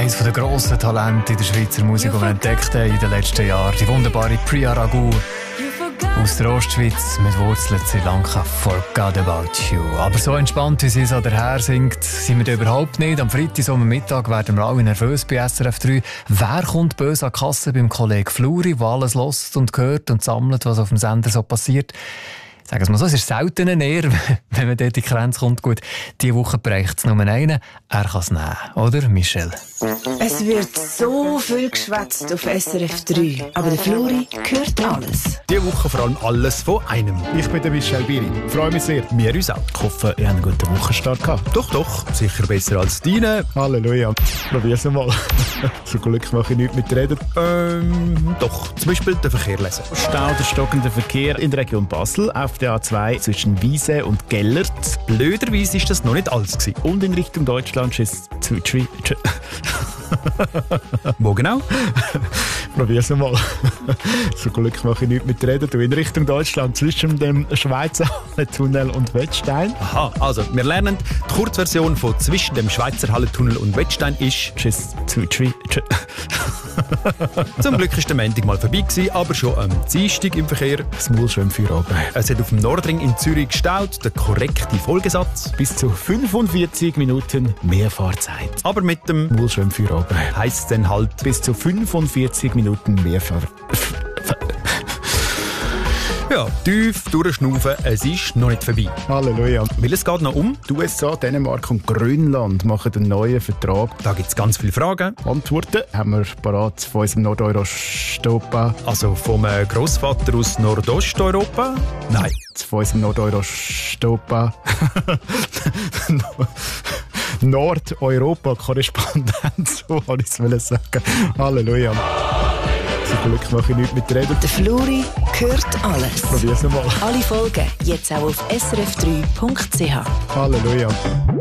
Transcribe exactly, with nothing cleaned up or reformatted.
eines der grossen Talente in der Schweizer Musik, die wir entdeckt haben in den letzten Jahren. Die wunderbare Priya Raghu aus der Ostschweiz mit Wurzeln in Sri Lanka. Forgot about you. Aber so entspannt, wie sie so daher singt, sind wir da überhaupt nicht. Am Freitag, so am Mittag, werden wir alle nervös bei S R F drei. Wer kommt böse an die Kasse beim Kollegen Fluri, der alles hört und hört und sammelt, was auf dem Sender so passiert? Sagen wir mal so, es ist selten ein Ehr, wenn man dort in die Grenze kommt. Gut, diese Woche bereicht es nur einen. Er kann es nehmen, oder, Michel? Es wird so viel geschwätzt auf S R F drei, aber der Fluri hört alles. Diese Woche vor allem alles von einem. Ich bin der Michel Biri. Freue mich sehr. Wir uns auch. Ich hoffe, ihr habt einen guten Wochenstart gehabt. Doch, doch. Sicher besser als deine. Halleluja. Probier's mal. Zum Glück mache ich nichts mit Reden. Ähm, doch. Zum Beispiel den Verkehr lesen. Stau der stockende Verkehr in der Region Basel auf der A zwei zwischen Wiese und Gellert. Blöderweise war das noch nicht alles gewesen. Und in Richtung Deutschland ist es zu Tri- Wo genau? Probier's mal. Zum Glück mache ich nichts mit Reden. Du in Richtung Deutschland zwischen dem Schweizer Hallentunnel und Wettstein. Aha, also wir lernen, die Kurzversion von zwischen dem Schweizer Hallentunnel und Wettstein ist Tschüss zu Tri- Zum Glück war der Montag mal vorbei gewesen, aber schon am Dienstag im Verkehr. Das Maul schon im Feierabend. Es hat auf dem Nordring in Zürich gestaut, der korrekte Folgesatz. Bis zu fünfundvierzig Minuten mehr Fahrzeit. Aber mit dem Maul schon im Feierabend. heisst es dann halt Bis zu fünfundvierzig Minuten mehr Fahrzeit. ja, tief durchschnaufen, es ist noch nicht vorbei. Halleluja. Weil es geht noch um. Die U S A, Dänemark und Grönland machen einen neuen Vertrag. Da gibt es ganz viele Fragen. Antworten haben wir parat von unserem Nordeurostopa. Also vom äh, Grossvater aus Nordosteuropa? Nein. Von unserem Nordeurostopa. Nordeuropa-Korrespondent, so wollte ich es sagen. Halleluja. Zum Glück mache ich nichts mit Reden. Der Fluri hört alles. Probier's mal. Alle Folgen jetzt auch auf s r f drei punkt c h. Halleluja.